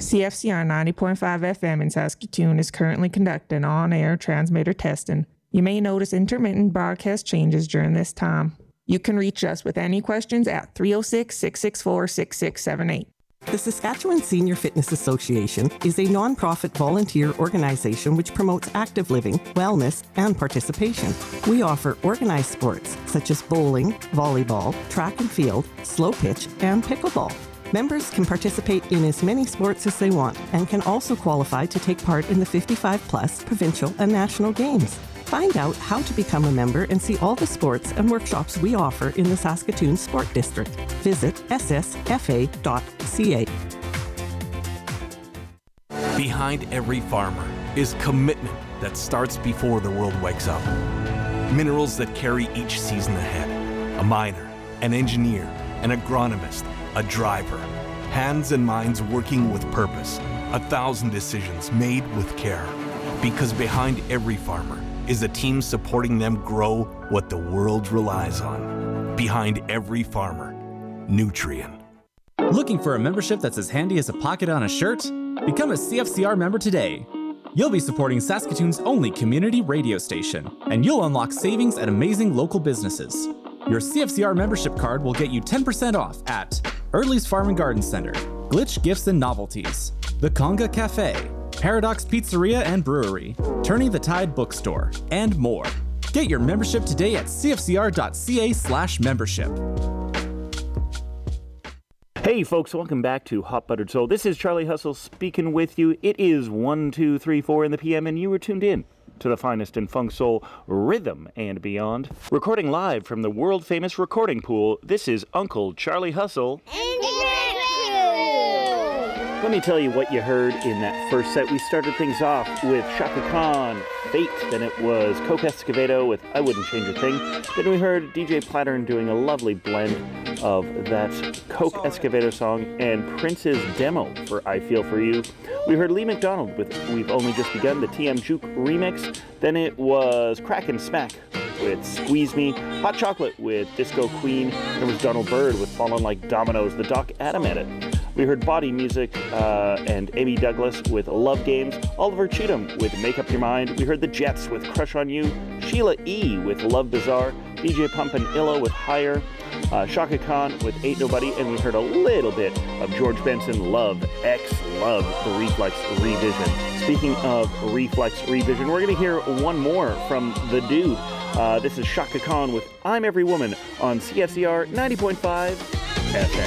CFCR 90.5 FM in Saskatoon is currently conducting on-air transmitter testing. You may notice intermittent broadcast changes during this time. You can reach us with any questions at 306-664-6678. The Saskatchewan Senior Fitness Association is a non-profit volunteer organization which promotes active living, wellness, and participation. We offer organized sports such as bowling, volleyball, track and field, slow pitch, and pickleball. Members can participate in as many sports as they want and can also qualify to take part in the 55-plus provincial and national games. Find out how to become a member and see all the sports and workshops we offer in the Saskatoon Sport District. Visit ssfa.ca. Behind every farmer is commitment that starts before the world wakes up. Minerals that carry each season ahead. A miner, an engineer, an agronomist, a driver. Hands and minds working with purpose. 1,000 decisions made with care. Because behind every farmer is a team supporting them grow what the world relies on. Behind every farmer, Nutrien. Looking for a membership that's as handy as a pocket on a shirt? Become a CFCR member today. You'll be supporting Saskatoon's only community radio station, and you'll unlock savings at amazing local businesses. Your CFCR membership card will get you 10% off at Early's Farm and Garden Center, Glitch Gifts and Novelties, The Conga Cafe, Paradox Pizzeria and Brewery, Turning the Tide Bookstore, and more. Get your membership today at cfcr.ca/membership. Hey folks, welcome back to Hot Buttered Soul. This is Charlie Hustle speaking with you. It is 1, 2, 3, 4 in the PM, and you were tuned in to the finest in funk, soul, rhythm, and beyond. Recording live from the world-famous recording pool, this is Uncle Charlie Hustle. Let me tell you what you heard in that first set. We started things off with Chaka Khan, Fate. Then it was Coke Escovedo with I Wouldn't Change a Thing. Then we heard DJ Plattern doing a lovely blend of that Coke Escovedo song and Prince's demo for I Feel For You. We heard Lee McDonald with We've Only Just Begun, the TM Juke remix. Then it was Crack and Smack with Squeeze Me, Hot Chocolate with Disco Queen. There was Donald Byrd with Fallen Like Dominoes, the Doc Adam edit. We heard Body Music and Amy Douglas with Love Games, Oliver Cheatham with Make Up Your Mind. We heard the Jets with Crush on You, Sheila E. with Love Bizarre, DJ Pump and Illa with Higher, Chaka Khan with Ain't Nobody, and we heard a little bit of George Benson, Love, X, Love, the Reflex Revision. Speaking of Reflex Revision, we're going to hear one more from the dude. This is Chaka Khan with I'm Every Woman on CFCR 90.5 FM.